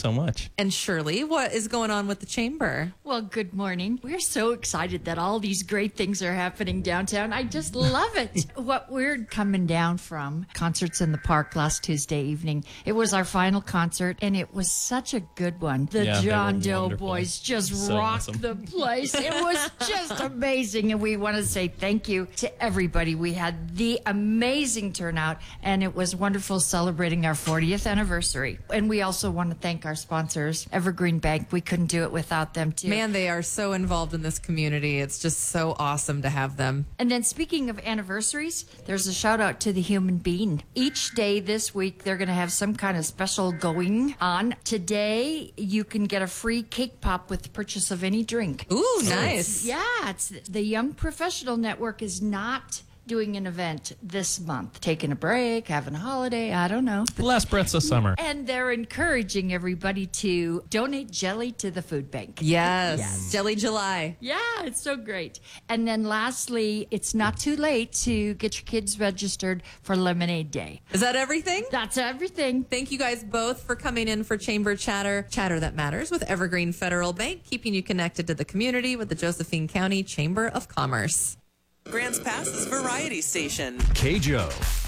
so much. And Shirley, what is going on with the chamber? Well, good morning. We're so excited that all these great things are happening downtown. I just love it. What we're coming down from concerts in the park last Tuesday evening. It was our final concert, and it was such a good one. The John Doe boys just rocked the place. It was just amazing, and we want to say thank you to everybody. We had the amazing turnout, and it was wonderful celebrating our 40th anniversary. And we also want to thank our sponsors, Evergreen Bank. We couldn't do it without them, too. Man, they are so involved in this community. It's just so awesome to have them. And then speaking of anniversaries, there's a shout out to the Human Bean. Each day this week, they're going to have some kind of special going on. Today, you can get a free cake pop with the purchase of any drink. Ooh, nice. It's the Young Professional Network is not doing an event this month, taking a break, having a holiday, I don't know. The last breaths of summer. And they're encouraging everybody to donate jelly to the food bank. Yes. Jelly July. Yeah, it's so great. And then lastly, it's not too late to get your kids registered for Lemonade Day. Is that everything? That's everything. Thank you guys both for coming in for Chamber Chatter. Chatter that matters with Evergreen Federal Bank, keeping you connected to the community with the Josephine County Chamber of Commerce. Grants Pass's Variety Station. KJO.